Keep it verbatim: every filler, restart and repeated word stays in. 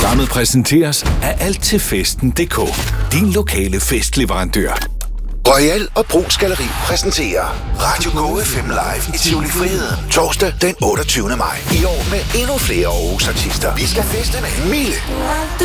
Programmet præsenteres af alt til festen punktum d k. Din lokale festleverandør. Royal og Brugs Galleri præsenterer Radio Go F M Live i Tivoli Friheden. Torsdag den otteogtyvende maj. I år med endnu flere Aarhus artister. Vi skal feste med Mille,